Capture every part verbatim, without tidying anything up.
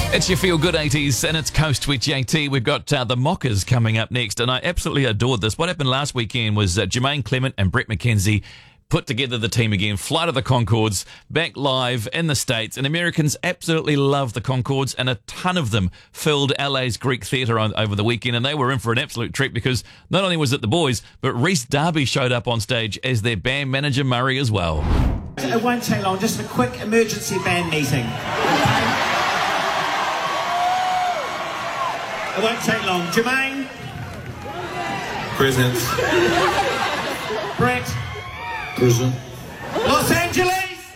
It's your Feel Good eighties and it's Coast with J T. We've got uh, the Mockers coming up next, and I absolutely adored this. What happened last weekend was uh, Jermaine Clement and Brett McKenzie put together the team again. Flight of the Conchords, back live in the States, and Americans absolutely love the Conchords, and a ton of them filled L A's Greek Theatre on, over the weekend, and they were in for an absolute treat because not only was it the boys, but Rhys Darby showed up on stage as their band manager Murray as well. It won't take long, just a quick emergency band meeting. It won't take long. Jermaine? Present. Brett? Present. Los Angeles?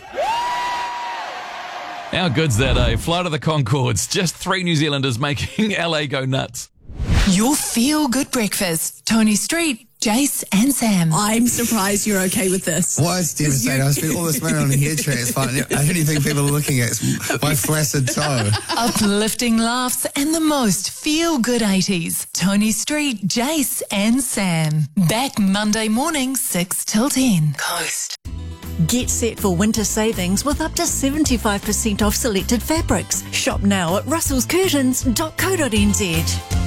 How good's that, eh? Flight of the Conchords, just three New Zealanders making L A go nuts. Your Feel Good Breakfast. Tony Street, Jace and Sam. I'm surprised you're okay with this. Why it's devastating. I spent all this money on a hair transplant. The only thing people are looking at is my flaccid toe. Uplifting laughs and the most Feel Good eighties. Tony Street, Jace and Sam. Back Monday morning, six till ten. Coast. Get set for winter savings with up to seventy-five percent off selected fabrics. Shop now at russells curtains dot co dot n z.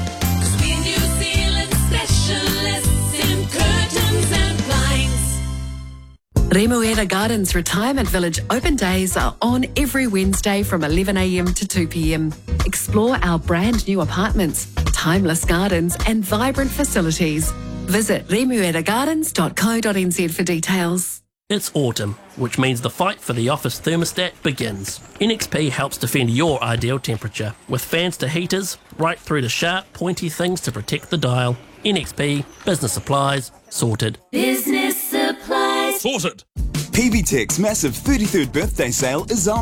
Remuera Gardens Retirement Village open days are on every Wednesday from eleven a m to two p m. Explore our brand new apartments, timeless gardens and vibrant facilities. Visit remuera gardens dot co dot n z for details. It's autumn, which means the fight for the office thermostat begins. N X P helps defend your ideal temperature, with fans to heaters, right through to sharp, pointy things to protect the dial. N X P, business supplies, sorted. Business supplies. Sorted. P B Tech's massive thirty-third birthday sale is on.